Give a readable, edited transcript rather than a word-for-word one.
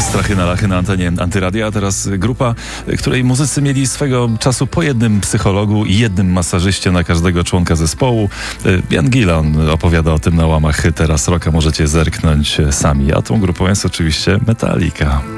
Strachy na lachy na antenie Antyradia, a teraz grupa, której muzycy mieli swego czasu po jednym psychologu i jednym masażyście na każdego członka zespołu. Jan Gillon opowiada o tym na łamach Teraz Rocka, możecie zerknąć sami, a tą grupą jest oczywiście Metallica.